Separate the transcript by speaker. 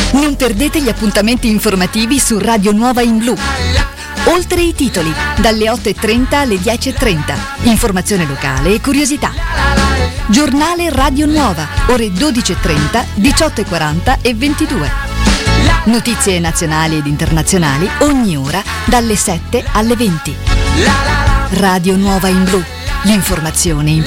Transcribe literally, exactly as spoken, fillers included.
Speaker 1: Non perdete gli appuntamenti informativi su Radio Nuova in Blu. Oltre i titoli, dalle otto e trenta alle dieci e trenta. Informazione locale e curiosità. Giornale Radio Nuova, ore dodici e trenta, diciotto e quaranta e ventidue. Notizie nazionali ed internazionali ogni ora dalle sette alle venti. Radio Nuova in Blu. L'informazione in